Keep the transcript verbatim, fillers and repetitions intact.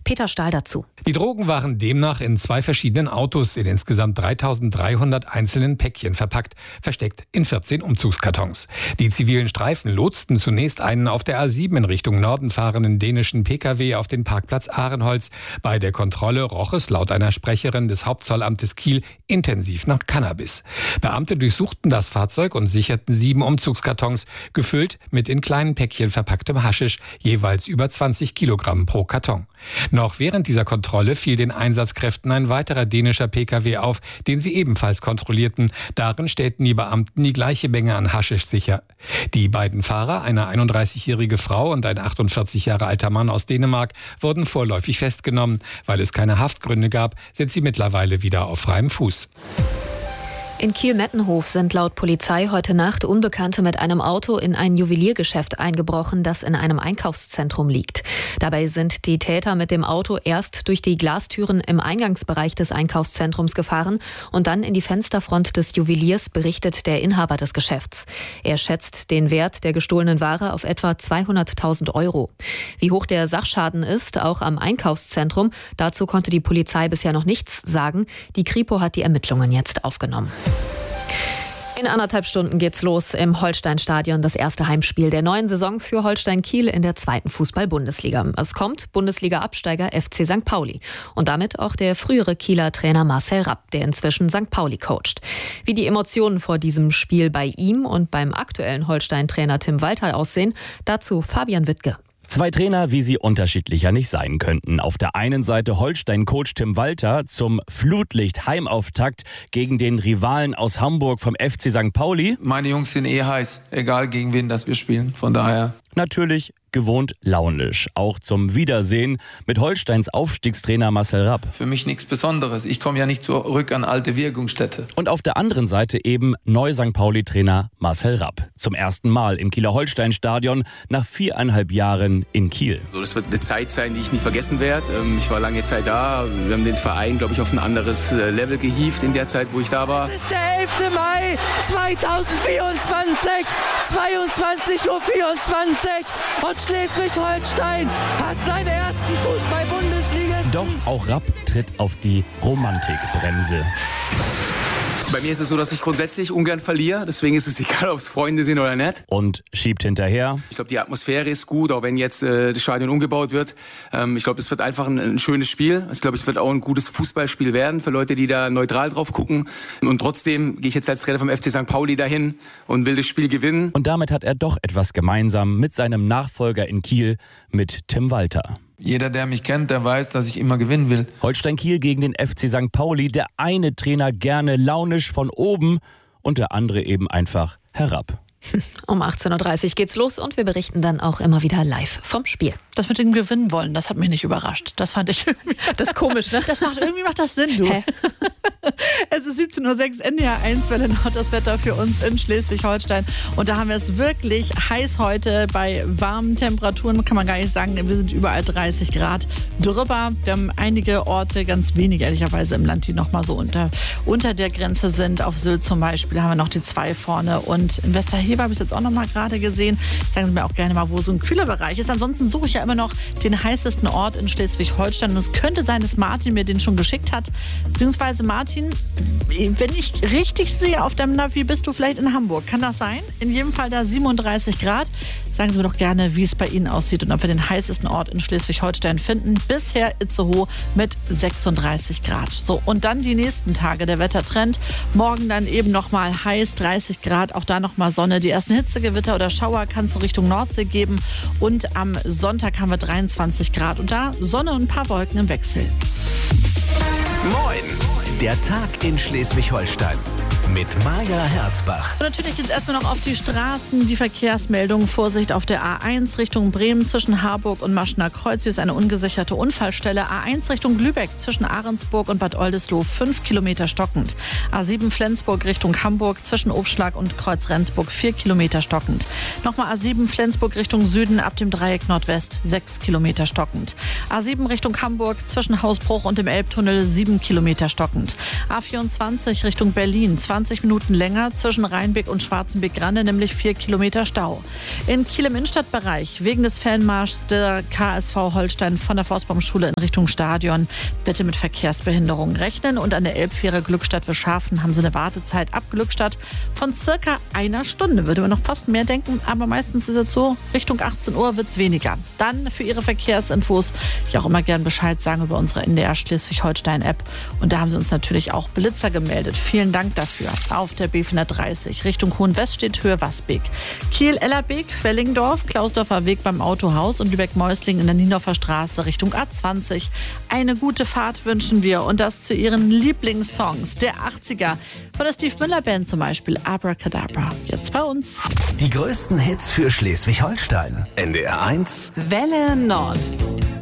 Peter Stahl dazu. Die Drogen waren demnach in zwei verschiedenen Autos in insgesamt dreitausenddreihundert einzelnen Päckchen verpackt, versteckt in vierzehn Umzugskartons. Die zivilen Streifen lotsten zunächst einen auf der A sieben in Richtung Norden fahrenden dänischen Pkw auf den Parkplatz Ahrenholz. Bei der Kontrolle roch es laut einer Sprecherin des Hauptzollamtes Kiel intensiv nach Cannabis. Beamte durchsuchten das Fahrzeug und sicherten sieben Umzugskartons, gefüllt mit in kleinen Päckchen verpacktem Haschisch, jeweils über zwanzig Kilogramm pro Karton. Noch während dieser Kontrolle fiel den Einsatzkräften ein weiterer dänischer Pkw auf, den sie ebenfalls kontrollierten. Darin stellten die Beamten die gleiche Menge an Haschisch sicher. Die beiden Fahrer, eine einunddreißigjährige Frau und ein achtundvierzig Jahre alter Mann aus Dänemark, wurden vorläufig festgenommen. Weil es keine Haftgründe gab, sind sie mittlerweile wieder auf freiem Fuß. In Kiel-Mettenhof sind laut Polizei heute Nacht Unbekannte mit einem Auto in ein Juweliergeschäft eingebrochen, das in einem Einkaufszentrum liegt. Dabei sind die Täter mit dem Auto erst durch die Glastüren im Eingangsbereich des Einkaufszentrums gefahren und dann in die Fensterfront des Juweliers, berichtet der Inhaber des Geschäfts. Er schätzt den Wert der gestohlenen Ware auf etwa zweihunderttausend Euro. Wie hoch der Sachschaden ist, auch am Einkaufszentrum, dazu konnte die Polizei bisher noch nichts sagen. Die Kripo hat die Ermittlungen jetzt aufgenommen. In anderthalb Stunden geht's los im Holstein-Stadion, das erste Heimspiel der neuen Saison für Holstein Kiel in der zweiten Fußball-Bundesliga. Es kommt Bundesliga-Absteiger F C Sankt Pauli und damit auch der frühere Kieler Trainer Marcel Rapp, der inzwischen Sankt Pauli coacht. Wie die Emotionen vor diesem Spiel bei ihm und beim aktuellen Holstein-Trainer Tim Walter aussehen, dazu Fabian Wittke. Zwei Trainer, wie sie unterschiedlicher nicht sein könnten. Auf der einen Seite Holstein-Coach Tim Walter zum Flutlicht-Heimauftakt gegen den Rivalen aus Hamburg vom F C Sankt Pauli. Meine Jungs sind eh heiß, egal gegen wen das wir spielen. Von daher natürlich gewohnt launisch. Auch zum Wiedersehen mit Holsteins Aufstiegstrainer Marcel Rapp. Für mich nichts Besonderes. Ich komme ja nicht zurück an alte Wirkungsstätte. Und auf der anderen Seite eben Neu-Sankt Pauli-Trainer Marcel Rapp. Zum ersten Mal im Kieler Holstein-Stadion nach viereinhalb Jahren in Kiel. So, das wird eine Zeit sein, die ich nie vergessen werde. Ich war lange Zeit da. Wir haben den Verein, glaube ich, auf ein anderes Level gehievt in der Zeit, wo ich da war. Es ist der elfte Mai zweitausendvierundzwanzig, zweiundzwanzig Uhr vierundzwanzig. Und Schleswig-Holstein hat seinen ersten Fußball-Bundesliga. Doch auch Rapp tritt auf die Romantikbremse. Bei mir ist es so, dass ich grundsätzlich ungern verliere. Deswegen ist es egal, ob es Freunde sind oder nicht. Und schiebt hinterher. Ich glaube, die Atmosphäre ist gut, auch wenn jetzt äh, das Stadion umgebaut wird. Ähm, ich glaube, es wird einfach ein, ein schönes Spiel. Ich glaube, es wird auch ein gutes Fußballspiel werden für Leute, die da neutral drauf gucken. Und trotzdem gehe ich jetzt als Trainer vom F C Sankt Pauli dahin und will das Spiel gewinnen. Und damit hat er doch etwas gemeinsam mit seinem Nachfolger in Kiel, mit Tim Walter. Jeder, der mich kennt, der weiß, dass ich immer gewinnen will. Holstein Kiel gegen den F C Sankt Pauli. Der eine Trainer gerne launisch von oben und der andere eben einfach herab. Um achtzehn Uhr dreißig geht's los und wir berichten dann auch immer wieder live vom Spiel. Das mit dem Gewinnen wollen, das hat mich nicht überrascht. Das fand ich irgendwie... Das ist komisch, ne? Das macht, irgendwie macht das Sinn, du. Hä? Es ist siebzehn Uhr sechs, N D R eins, Welle Nord, das Wetter für uns in Schleswig-Holstein. Und da haben wir es wirklich heiß heute bei warmen Temperaturen, kann man gar nicht sagen. Wir sind überall dreißig Grad drüber. Wir haben einige Orte, ganz wenige ehrlicherweise im Land, die noch mal so unter, unter der Grenze sind. Auf Sylt zum Beispiel haben wir noch die zwei vorne. Und in Westerhever habe ich es jetzt auch noch mal gerade gesehen. Sagen Sie mir auch gerne mal, wo so ein kühler Bereich ist. Ansonsten suche ich ja immer noch den heißesten Ort in Schleswig-Holstein. Und es könnte sein, dass Martin mir den schon geschickt hat. Beziehungsweise Martin, wenn ich richtig sehe auf deinem Navi, bist du vielleicht in Hamburg. Kann das sein? In jedem Fall da siebenunddreißig Grad. Sagen Sie mir doch gerne, wie es bei Ihnen aussieht und ob wir den heißesten Ort in Schleswig-Holstein finden. Bisher Itzehoe mit sechsunddreißig Grad. So, und dann die nächsten Tage, der Wettertrend. Morgen dann eben nochmal heiß, dreißig Grad, auch da nochmal Sonne. Die ersten Hitzegewitter oder Schauer kann es so Richtung Nordsee geben. Und am Sonntag haben wir dreiundzwanzig Grad und da Sonne und ein paar Wolken im Wechsel. Moin, der Tag in Schleswig-Holstein. Mit Maja Herzbach. Und natürlich jetzt erstmal noch auf die Straßen. Die Verkehrsmeldung. Vorsicht auf der A eins Richtung Bremen zwischen Harburg und Maschener Kreuz. Hier ist eine ungesicherte Unfallstelle. A eins Richtung Lübeck zwischen Ahrensburg und Bad Oldesloe. Fünf Kilometer stockend. A sieben Flensburg Richtung Hamburg zwischen Aufschlag und Kreuz Rendsburg. Vier Kilometer stockend. Nochmal A sieben Flensburg Richtung Süden ab dem Dreieck Nordwest. Sechs Kilometer stockend. A sieben Richtung Hamburg zwischen Hausbruch und dem Elbtunnel. Sieben Kilometer stockend. A vierundzwanzig Richtung Berlin. zwanzig Minuten länger zwischen Rheinbeck und Schwarzenbeck-Grande, nämlich vier Kilometer Stau. In Kiel im Innenstadtbereich wegen des Fanmarschs der K S V Holstein von der Forstbaumschule in Richtung Stadion bitte mit Verkehrsbehinderung rechnen. Und an der Elbfähre Glückstadt-Wischhafen haben sie eine Wartezeit ab Glückstadt von circa einer Stunde. Würde man noch fast mehr denken, aber meistens ist es so, Richtung achtzehn Uhr wird es weniger. Dann für Ihre Verkehrsinfos ja auch immer gern Bescheid sagen über unsere N D R Schleswig-Holstein-App. Und da haben sie uns natürlich auch Blitzer gemeldet. Vielen Dank dafür. Auf der B vierhundertdreißig Richtung Hohenwest steht Höhe Wasbeek. Kiel-Ellerbeek, Fellingdorf, Klausdorfer Weg beim Autohaus und Lübeck-Meusling in der Niendorfer Straße Richtung A zwanzig. Eine gute Fahrt wünschen wir und das zu Ihren Lieblingssongs der achtziger. Von der Steve Miller Band zum Beispiel Abracadabra. Jetzt bei uns. Die größten Hits für Schleswig-Holstein. N D R eins. Welle Nord.